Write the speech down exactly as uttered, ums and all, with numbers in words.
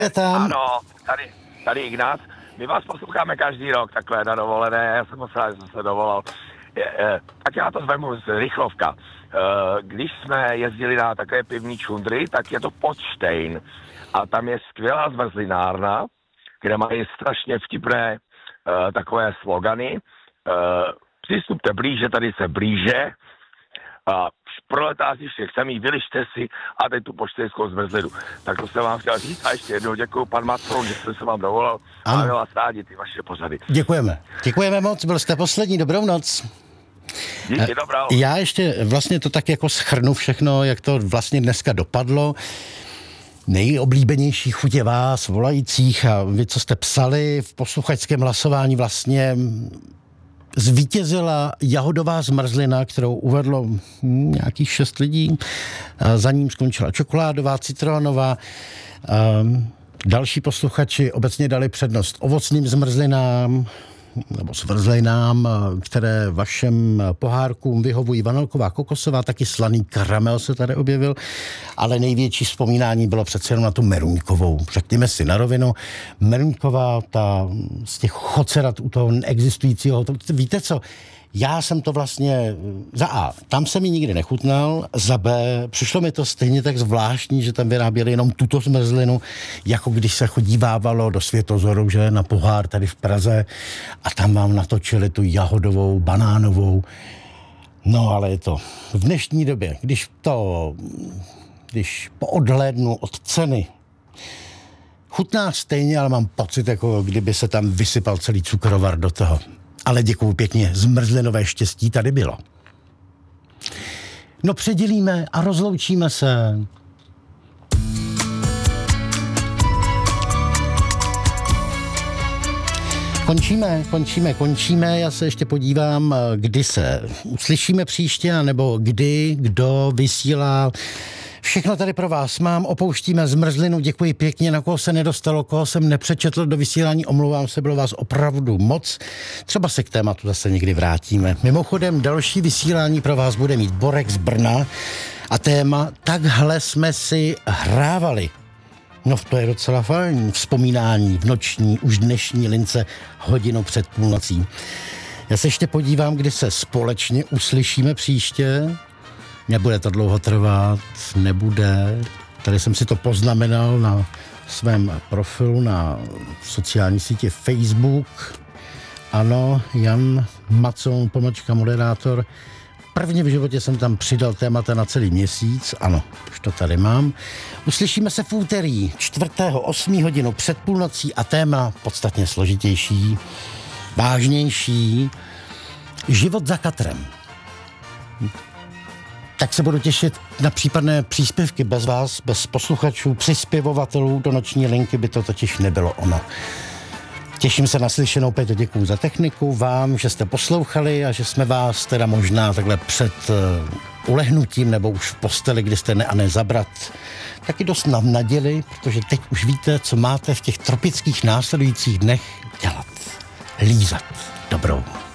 Je tam. Ano, tady, tady Ignác. My vás posloucháme každý rok takhle na dovolené, já jsem moc rád, že jsem se dovolal. Je, je, tak já to zvemu z rychlovka. E, když jsme jezdili na takové pivní čundry, tak je to Podštejn. A tam je skvělá zmrzlinárna, kde mají strašně vtipné e, takové slogany. E, přistupte blíže, tady se blíže. A proletá si všech samý, vylište si a teď tu poštejnskou zmrzlinu. Tak to jsem vám chtěl říct a ještě jednou děkuju, pan Macron, že jsem se vám dovolal. A byla stádi ty vaše pořady. Děkujeme. Děkujeme moc, byl jste poslední, dobrou noc. Díky, dobrou. Já ještě vlastně to tak jako shrnu všechno, jak to vlastně dneska dopadlo. Nejoblíbenější chutě vás, volajících a vy, co jste psali v posluchačském hlasování, vlastně zvítězila jahodová zmrzlina, kterou uvedlo nějakých šest lidí. Za ním skončila čokoládová, citronová. Další posluchači obecně dali přednost ovocným zmrzlinám nebo zmrzlinám, které vašem pohárkům vyhovují. Vanilková, kokosová, taky slaný karamel se tady objevil, ale největší vzpomínání bylo přece jenom na tu meruňkovou. Řekněme si na rovinu, meruňková, ta z těch chocerat u toho neexistujícího, to, víte co, já jsem to vlastně, za A, tam jsem ji nikdy nechutnal, za B, přišlo mi to stejně tak zvláštní, že tam vyráběli jenom tuto zmrzlinu, jako když se chodívávalo do Světozoru, že na pohár tady v Praze a tam vám natočili tu jahodovou, banánovou. No ale je to v dnešní době, když to, když poodhlédnu od ceny, chutná stejně, ale mám pocit, jako kdyby se tam vysypal celý cukrovar do toho. Ale děkuju pěkně, zmrzlinové štěstí tady bylo. No předělíme a rozloučíme se. Končíme, končíme, končíme. Já se ještě podívám, kdy se uslyšíme příště, nebo kdy, kdo vysílá. Všechno tady pro vás mám, opouštíme zmrzlinu, děkuji pěkně, na koho se nedostalo, koho jsem nepřečetl do vysílání, omlouvám se, bylo vás opravdu moc. Třeba se k tématu zase někdy vrátíme. Mimochodem, další vysílání pro vás bude mít Borek z Brna a téma Takhle jsme si hrávali. No to je docela fajn, vzpomínání v noční, už dnešní lince hodinu před půlnocí. Já se ještě podívám, kdy se společně uslyšíme příště. Nebude to dlouho trvat, nebude. Tady jsem si to poznamenal na svém profilu na sociální síti Facebook. Ano, Jan Macoun, pomlčka moderátor. Prvně v životě jsem tam přidal témata na celý měsíc. Ano, už to tady mám. Uslyšíme se v úterý čtvrtého osmou hodinu před půlnocí a téma podstatně složitější, vážnější. Život za katrem. Tak se budu těšit na případné příspěvky bez vás, bez posluchačů, přispěvovatelů do noční linky by to totiž nebylo ono. Těším se na slyšenou, Peťo, děkuju za techniku, vám, že jste poslouchali a že jsme vás teda možná takhle před uh, ulehnutím nebo už v posteli, kdy jste ne a ne zabrat, taky dost navnadili, protože teď už víte, co máte v těch tropických následujících dnech dělat. Lízat. Dobrou.